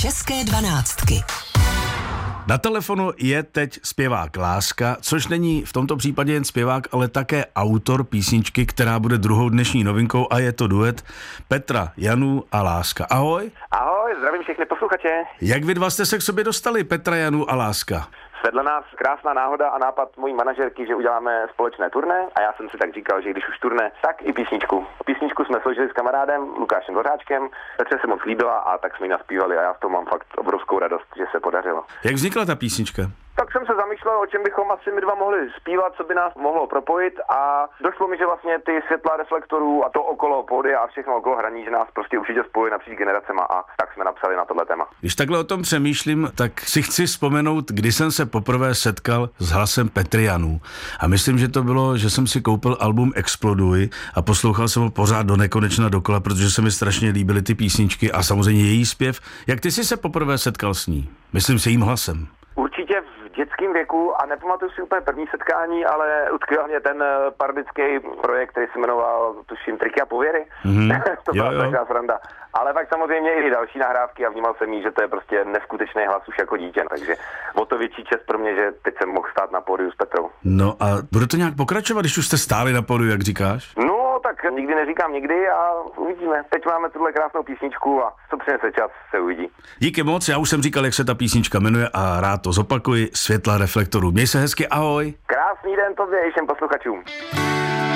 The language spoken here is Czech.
České dvanáctky. Na telefonu je teď zpěvák Láska, což není v tomto případě jen zpěvák, ale také autor písničky, která bude druhou dnešní novinkou, a je to duet Petra Janů a Láska. Ahoj. Ahoj, zdravím všechny posluchače. Jak vy dva jste se k sobě dostali, Petra Janů a Láska? Svedla nás krásná náhoda a nápad mojí manažerky, že uděláme společné turné, a já jsem si tak říkal, že když už turné, tak i písničku. Písničku jsme složili s kamarádem Lukášem Dvořáčkem, Petře se moc líbila a tak jsme ji naspívali a já v tom mám fakt obrovskou radost, že se podařilo. Jak vznikla ta písnička? Tak jsem se zamýšlel, o čem bychom asi my dva mohli zpívat, co by nás mohlo propojit, a došlo mi, že vlastně ty světla reflektorů a to okolo pódia a všechno okolo hraní, že nás prostě určitě spojí napříč generacema, a tak jsme napsali na tohle téma. Když takhle o tom přemýšlím, tak si chci vzpomenout, kdy jsem se poprvé setkal s hlasem Petry Janů. A myslím, že to bylo, že jsem si koupil album Exploduj a poslouchal jsem ho pořád do nekonečna dokola, protože se mi strašně líbily ty písničky a samozřejmě její zpěv. Jak ty jsi se poprvé setkal s ní? Myslím s jejím hlasem. Určitě v dětském věku, a nepamatuju si úplně první setkání, ale utkvěl mě ten parodický projekt, který se jmenoval, tuším, Triky a pověry. To byla taková sranda. Ale pak samozřejmě i další nahrávky, a vnímal jsem jí, že to je prostě neskutečný hlas už jako dítě, takže o to větší čest pro mě, že teď jsem mohl stát na pódiu s Petrou. No a bude to nějak pokračovat, když už jste stáli na pódiu, jak říkáš? No, tak nikdy neříkám nikdy a uvidíme. Teď máme tuhle krásnou písničku a co přinese čas, se uvidí. Díky moc, já už jsem říkal, jak se ta písnička jmenuje, a rád to zopakuji. Světla reflektorů. Měj se hezky, ahoj. Krásný den tobě i všem posluchačům.